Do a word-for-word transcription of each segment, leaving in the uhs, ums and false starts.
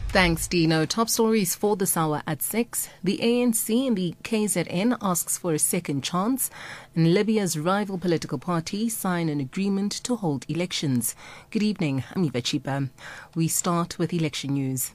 Thanks, Dino. Top stories for this hour at six. The A N C and the K Z N asks for a second chance, and Libya's rival political parties sign an agreement to hold elections. Good evening, I'm Eva Chipa. We start with election news.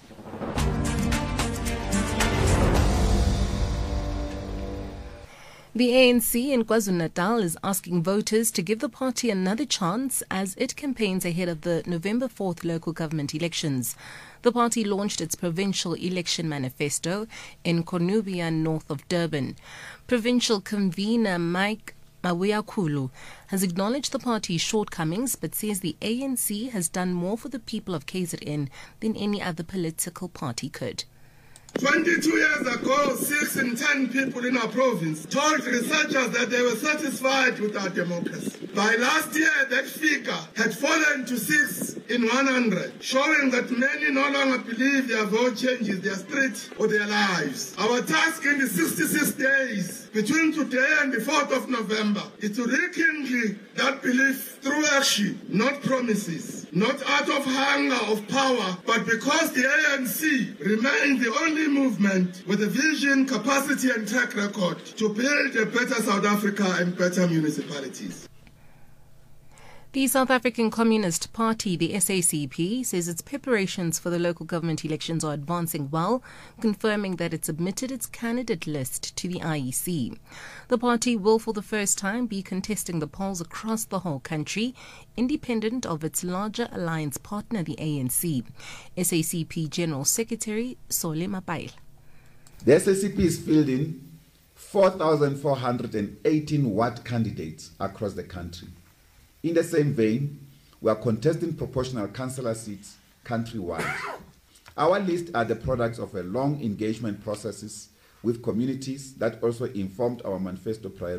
The A N C in KwaZulu-Natal is asking voters to give the party another chance as it campaigns ahead of the November fourth local government elections. The party launched its provincial election manifesto in Cornubia, north of Durban. Provincial convener Mike Mawiakulu has acknowledged the party's shortcomings but says the A N C has done more for the people of K Z N than any other political party could. twenty-two years ago, six in ten people in our province told researchers that they were satisfied with our democracy. By last year, that figure had fallen to six in one hundred, showing that many no longer believe their vote changes their street or their lives. Our task in the sixty-six days between today and the fourth of November is to rekindle that belief through action, not promises, not out of hunger of power, but because the A N C remains the only movement with a vision, capacity and track record to build a better South Africa and better municipalities. The South African Communist Party, the S A C P, says its preparations for the local government elections are advancing well, confirming that it submitted its candidate list to the I E C. The party will for the first time be contesting the polls across the whole country, independent of its larger alliance partner, the A N C. S A C P General Secretary Solly Mapaile. The S A C P is fielding four thousand four hundred eighteen ward candidates across the country. In the same vein, we are contesting proportional councillor seats countrywide. Our lists are the products of a long engagement processes with communities that also informed our manifesto priorities.